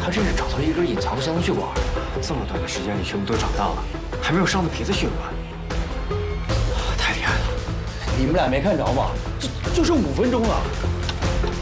他这是找到一根隐藏的相同血管，这么短的时间里全部都找到了，还没有伤到别的血管，太厉害了！ 你们俩没看着吗？就剩5分钟了。